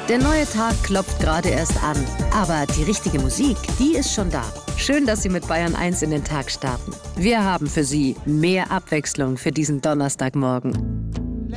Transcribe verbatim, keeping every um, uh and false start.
Der neue Tag klopft gerade erst an. Aber die richtige Musik, die ist schon da. Schön, dass Sie mit Bayern eins in den Tag starten. Wir haben für Sie mehr Abwechslung für diesen Donnerstagmorgen.